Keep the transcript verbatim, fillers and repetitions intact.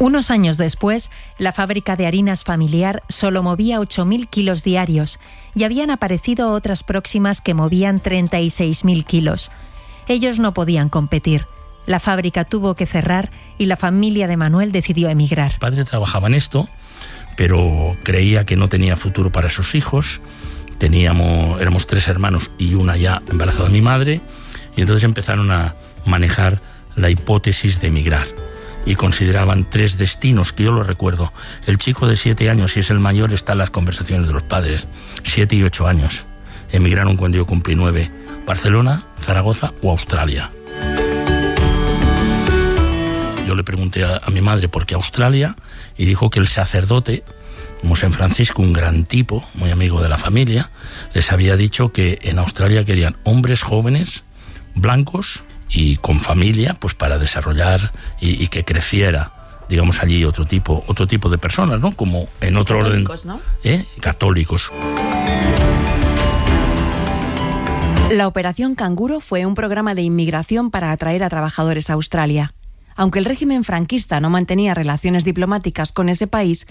Unos años después, la fábrica de harinas familiar solo movía ocho mil kilos diarios y habían aparecido otras próximas que movían treinta y seis mil kilos. Ellos no podían competir. La fábrica tuvo que cerrar y la familia de Manuel decidió emigrar. Mi padre trabajaba en esto, pero creía que no tenía futuro para sus hijos. Teníamos, éramos tres hermanos y una ya embarazada de mi madre, y entonces empezaron a manejar la hipótesis de emigrar. Y consideraban tres destinos, que yo lo recuerdo. El chico de siete años, si es el mayor, está en las conversaciones de los padres. Siete y ocho años. Emigraron cuando yo cumplí nueve. Barcelona, Zaragoza o Australia. Yo le pregunté a, a mi madre por qué Australia, y dijo que el sacerdote, Mosén Francisco, un gran tipo, muy amigo de la familia, les había dicho que en Australia querían hombres jóvenes, blancos y con familia, pues para desarrollar y, y que creciera, digamos, allí otro tipo, otro tipo de personas, ¿no? Como en otro Católicos, orden, ¿no? ¿eh? Católicos. La Operación Canguro fue un programa de inmigración para atraer a trabajadores a Australia. Aunque el régimen franquista no mantenía relaciones diplomáticas con ese país,